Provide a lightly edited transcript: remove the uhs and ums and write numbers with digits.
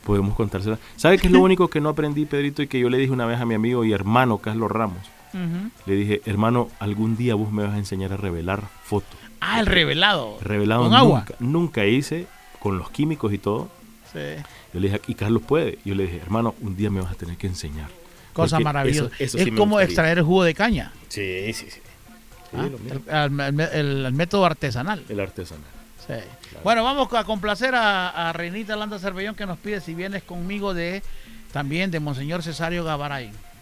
podemos contársela. ¿Sabe qué es lo único que no aprendí, Pedrito, y que yo le dije una vez a mi amigo y hermano Carlos Ramos? Le dije, hermano, algún día vos me vas a enseñar a revelar fotos. Ah, el revelado. Revelado con nunca, agua. Nunca hice, con los químicos y todo. Sí. Yo le dije, y Carlos puede. Yo le dije, hermano, un día me vas a tener que enseñar. Cosa Porque maravillosa. eso es sí me como gustaría. extraer el jugo de caña. Sí, sí, sí. Sí, ¿Ah? lo mismo. El método artesanal. El artesanal. Sí. Claro. Bueno, vamos a complacer a Reinita Landa Cervellón, que nos pide Si vienes conmigo, también de Monseñor Cesario Gabaray.